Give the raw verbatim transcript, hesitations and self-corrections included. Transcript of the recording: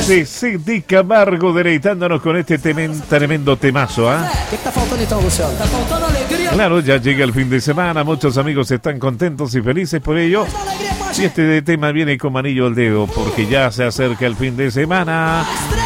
de C D Camargo, deleitándonos con este temen, tremendo temazo, ¿ah? ¿Qué está faltando esta ocasión? Está faltando alegría. Claro, ya llega el fin de semana, muchos amigos están contentos y felices por ello. Y este tema viene como anillo al dedo, porque ya se acerca el fin de semana.